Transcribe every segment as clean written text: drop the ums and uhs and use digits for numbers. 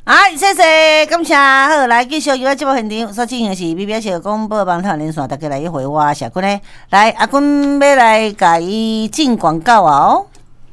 谢谢，感谢。好，来继续由我节目现场所进行的是美表小广播网台连线，大家来一回我小坤呢。来，阿坤要来甲伊进广告啊哦。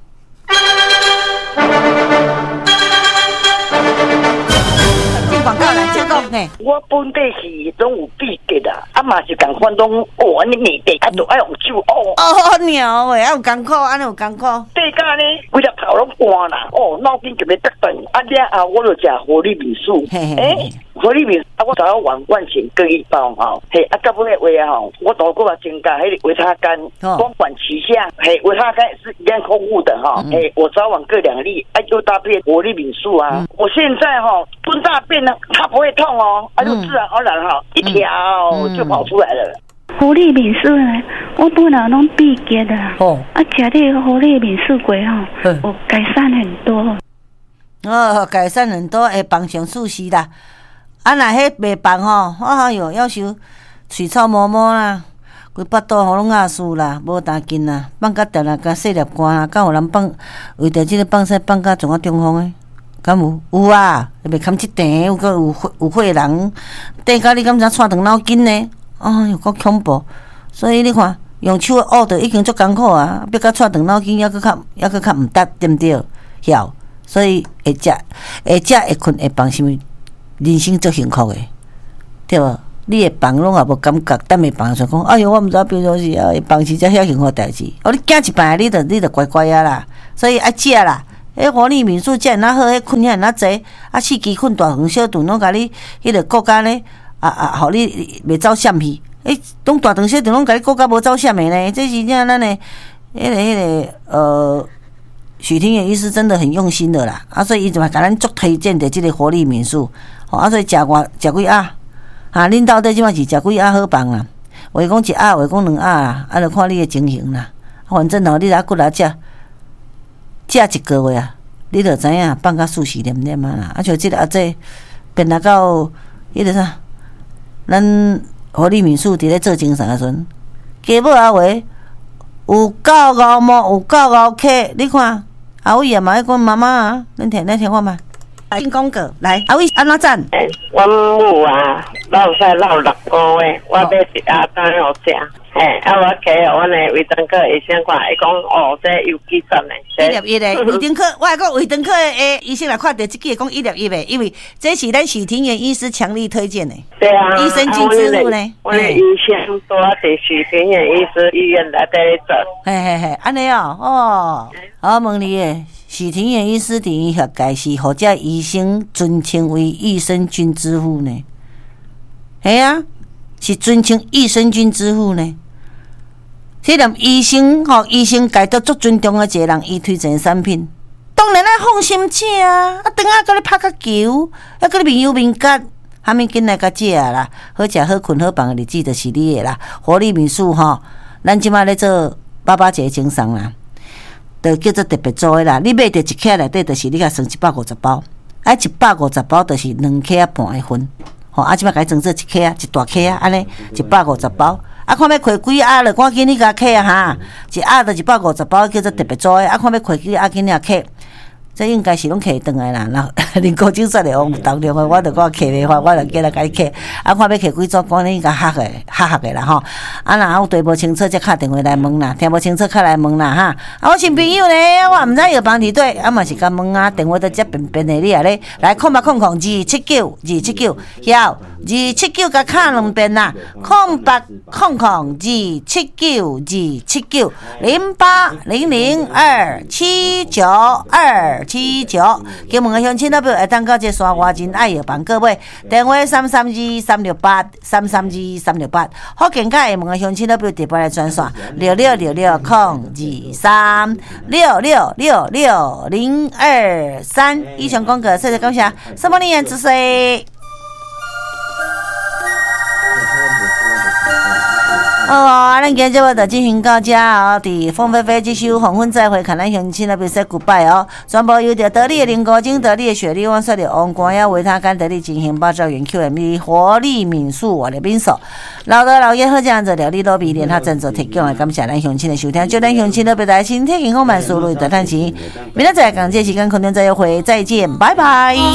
进广告来，请讲呢。 我本地是拢有秘诀的，嘛是共款拢哦，你内地都爱用酒哦。 哦，鸟诶，有艰苦，安尼有艰苦。 地家呢，规粒头拢干啦，脑筋特别得顿。了我就食活力米素，活力米素我早要碗罐钱各一包哈，到尾的话我都过来增加迄个维他甘，光管齐下，维他甘是一样空物的哈，我早晚各2粒，又搭配活力米素啊。我现在蹲大便呢，它不会痛哦，就自然而然一条就跑出来了。 活力敏素呢，我本来拢闭结的啦，吃这个活力敏素过我改善很多。 改善很多，会帮上舒适啦。若迄袂帮要求喙臭毛毛啦，规巴肚拢压死啦，无打紧啦，放甲定啦，甲细粒汗啦，敢有人放为着即个放屎放甲从中风诶？敢有啊，袂堪即地，有血人，地甲你敢知串长脑筋呢？哟，够恐怖！所以你看，用手握着已经足艰苦啊，要甲串长脑筋，还佫较毋得，对毋对？晓。所以会食会困会放什么？人生足幸福诶，对无？你会放拢也无感觉，等会放就讲，哎哟，我毋知变做是会放是只遐幸福代志。你惊一摆，你就乖乖啊啦。所以食啦，活力敏素食哪好，困遐哪济，四季困大肠小肠拢甲你迄个骨架呢，互你袂走闪去。拢大肠小肠拢甲你骨架无走闪的呢，这是咱的迄个许廷远医师真的很用心的啦，所以伊就嘛甲咱足推荐的这个活力敏素，所以食几盒，恁到底即摆是食几盒好棒啦？话讲1盒，话讲2盒啦，就看你的情形啦。反正你来骨来食1个月啊，你就知影放甲舒适黏黏啊啦。像即个这变来到迄个啥，咱活力敏素伫咧做精神的时阵，加母阿话有够熬毛，有够熬客，你看。阿伟也嘛爱讲妈妈啊，恁听我嘛。进广告来，阿伟安怎赞？ 我母啊，老师老6个月，我要1盒当好食。我给我的胃肠科医生看，伊讲这有几针的。 1粒1的胃肠科，我还讲胃肠科的医生来看到这个讲1粒1的，因为这是咱许廷元医师强力推荐的。 对啊， 益生菌之父呢？ 我的医生都在许廷元医师医院内底做。 安尼哦。我问你诶，许廷元医师伫医学界是何者医生尊称为益生菌之父呢？系啊，是尊称益生菌之父呢。这连医生医生界都足尊重的一个人，伊推荐的产品，当然放心吃啊！等下甲你拍个球，还甲你面油面角，哈物紧来甲食啦！好食好困好放的日子就是你的啦。活力敏素咱即摆咧做爸节精送啦，就叫做特别做的啦。你买着1克内底，就是你甲算150包，150包就是2克半的份。即摆甲伊装做1克一大克安尼150包。看要开几盒了，赶紧你甲开哈！1盒就150包，叫做特别做的。看要开几盒，紧你开。这应该是拢开转来啦。然林国酒说的，我当然我就讲开袂法，我就叫他甲伊开。看要开几组，赶紧甲合的啦吼。若有对无清楚，则敲电话来问啦。听无清楚，敲来问啦哈。我新朋友呢，我毋知药房伫对，嘛是甲问啊。电话都接便便的，你啊咧来0800-279-279，晓279甲敲2遍啦。0800-279-279，0800279279，叫问个乡亲那边会当到这山外真爱药房，各位电话332-368，332-368，福建甲会问个乡亲那边特别来专线6666-023，6666-023。以上广告，谢谢感谢，什么年之岁？咱今日节目就进行到这伫凤飞飞这首黄昏再会，看咱乡亲那边说 goodbye 全部由着得力的灵果精、得力的雪莉旺、色的王冠呀、维他甘、得力进行8兆元 QMB 活力敏素我的民宿，老的老爷好这样子料理罗比连他赞助提供的，感谢咱乡亲的收听，祝咱乡亲那边的身体健康万事如意，大赚钱。明仔载港这时间空中再会，再见，拜拜。